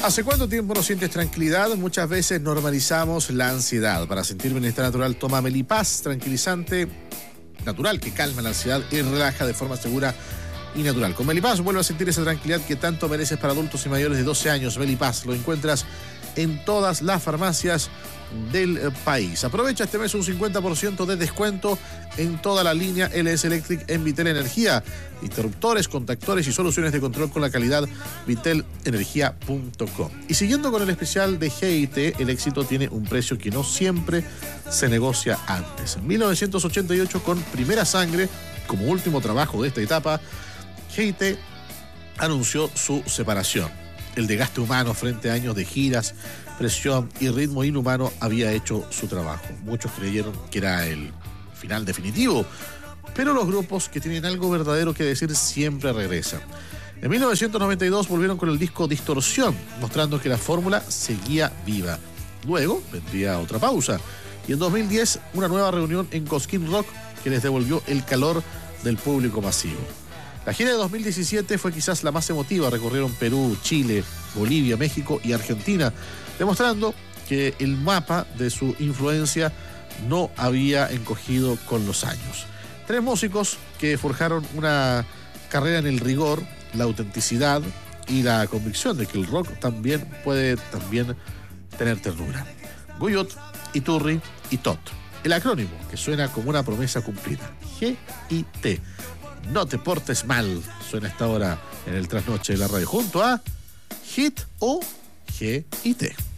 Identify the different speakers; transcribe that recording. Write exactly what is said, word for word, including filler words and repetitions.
Speaker 1: ¿Hace cuánto tiempo no sientes tranquilidad? Muchas veces normalizamos la ansiedad. Para sentir bienestar natural, toma Melipaz, tranquilizante natural que calma la ansiedad y relaja de forma segura y natural. Con Melipaz vuelve a sentir esa tranquilidad que tanto mereces para adultos y mayores de doce años. Melipaz lo encuentras en todas las farmacias del país. Aprovecha este mes un cincuenta por ciento de descuento en toda la línea L S Electric en Vitel Energía. Interruptores, contactores y soluciones de control con la calidad vitel energía punto com. Y siguiendo con el especial de G I T, el éxito tiene un precio que no siempre se negocia antes. En mil novecientos ochenta y ocho, con Primera Sangre como último trabajo de esta etapa, G I T anunció su separación. El desgaste humano frente a años de giras, presión y ritmo inhumano había hecho su trabajo. Muchos creyeron que era el final definitivo, pero los grupos que tienen algo verdadero que decir siempre regresan. En mil novecientos noventa y dos volvieron con el disco Distorsión, mostrando que la fórmula seguía viva. Luego vendría otra pausa, y en dos mil diez una nueva reunión en Cosquín Rock que les devolvió el calor del público masivo. La gira de dos mil diecisiete fue quizás la más emotiva. Recorrieron Perú, Chile, Bolivia, México y Argentina, demostrando que el mapa de su influencia no había encogido con los años. Tres músicos que forjaron una carrera en el rigor, la autenticidad y la convicción de que el rock también puede también tener ternura. Guyot, Iturri y Tot. El acrónimo que suena como una promesa cumplida. G I T. No te portes mal, suena esta hora en el trasnoche de la radio junto a Hit o G I T.